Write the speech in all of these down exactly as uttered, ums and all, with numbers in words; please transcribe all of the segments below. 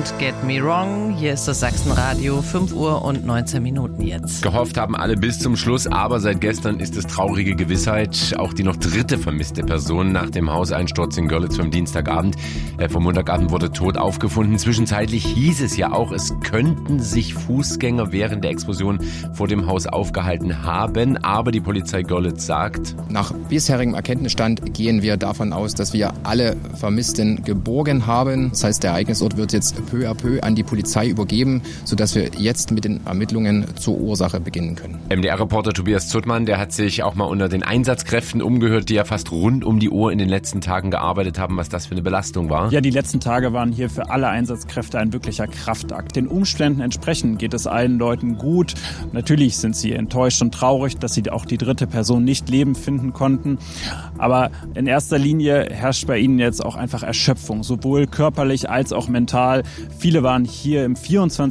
Don't Get Me Wrong. Hier ist das Sachsenradio, fünf Uhr und neunzehn Minuten jetzt. Gehofft haben alle bis zum Schluss, aber seit gestern ist es traurige Gewissheit. Auch die noch dritte vermisste Person nach dem Hauseinsturz in Görlitz vom Dienstagabend, äh, vom Montagabend wurde tot aufgefunden. Zwischenzeitlich hieß es ja auch, es könnten sich Fußgänger während der Explosion vor dem Haus aufgehalten haben. Aber die Polizei Görlitz sagt: Nach bisherigem Erkenntnisstand gehen wir davon aus, dass wir alle Vermissten geborgen haben. Das heißt, der Ereignisort wird jetzt peu à peu an die Polizei übergeben, sodass wir jetzt mit den Ermittlungen zur Ursache beginnen können. M D R-Reporter Tobias Zuttmann, der hat sich auch mal unter den Einsatzkräften umgehört, die ja fast rund um die Uhr in den letzten Tagen gearbeitet haben, was das für eine Belastung war. Ja, die letzten Tage waren hier für alle Einsatzkräfte ein wirklicher Kraftakt. Den Umständen entsprechend geht es allen Leuten gut. Natürlich sind sie enttäuscht und traurig, dass sie auch die dritte Person nicht lebend finden konnten. Aber in erster Linie herrscht bei ihnen jetzt auch einfach Erschöpfung, sowohl körperlich als auch mental. Viele waren hier im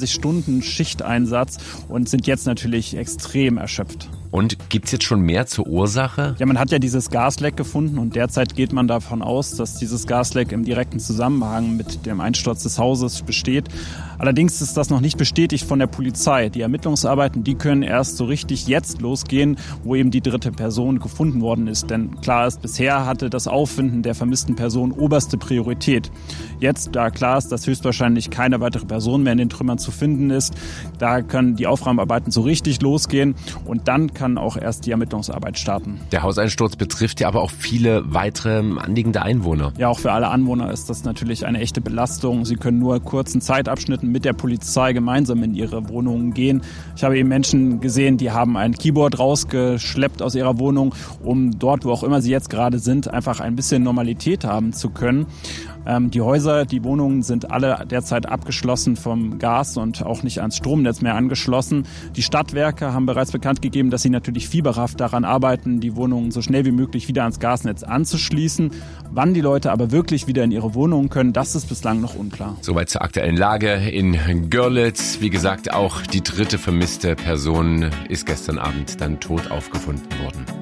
vierundzwanzig-Stunden-Schichteinsatz und sind jetzt natürlich extrem erschöpft. Und gibt's jetzt schon mehr zur Ursache? Ja, man hat ja dieses Gasleck gefunden und derzeit geht man davon aus, dass dieses Gasleck im direkten Zusammenhang mit dem Einsturz des Hauses besteht. Allerdings ist das noch nicht bestätigt von der Polizei. Die Ermittlungsarbeiten, die können erst so richtig jetzt losgehen, wo eben die dritte Person gefunden worden ist. Denn klar ist, bisher hatte das Auffinden der vermissten Person oberste Priorität. Jetzt, da klar ist, dass höchstwahrscheinlich keine weitere Person mehr in den Trümmern zu finden ist, da können die Aufräumarbeiten so richtig losgehen und dann kann kann auch erst die Ermittlungsarbeit starten. Der Hauseinsturz betrifft ja aber auch viele weitere anliegende Einwohner. Ja, auch für alle Anwohner ist das natürlich eine echte Belastung. Sie können nur kurzen Zeitabschnitten mit der Polizei gemeinsam in ihre Wohnungen gehen. Ich habe eben Menschen gesehen, die haben ein Keyboard rausgeschleppt aus ihrer Wohnung, um dort, wo auch immer sie jetzt gerade sind, einfach ein bisschen Normalität haben zu können. Ähm, die Häuser, die Wohnungen sind alle derzeit abgeschlossen vom Gas und auch nicht ans Stromnetz mehr angeschlossen. Die Stadtwerke haben bereits bekannt gegeben, dass sie natürlich fieberhaft daran arbeiten, die Wohnungen so schnell wie möglich wieder ans Gasnetz anzuschließen. Wann die Leute aber wirklich wieder in ihre Wohnungen können, das ist bislang noch unklar. Soweit zur aktuellen Lage in Görlitz. Wie gesagt, auch die dritte vermisste Person ist gestern Abend dann tot aufgefunden worden.